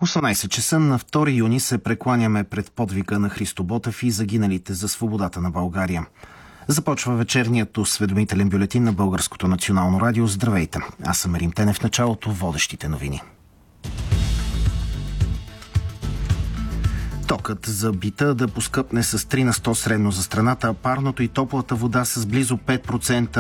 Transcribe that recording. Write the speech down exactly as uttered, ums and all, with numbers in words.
осемнайсет часа на втори юни се прекланяме пред подвига на Христо Ботев и загиналите за свободата на България. Започва вечерният осведомителен бюлетин на Българското национално радио. Здравейте! Аз съм Рим Тенев. В началото водещите новини. Токът за бита да поскъпне с три на сто средно за страната, а парното и топлата вода с близо пет процента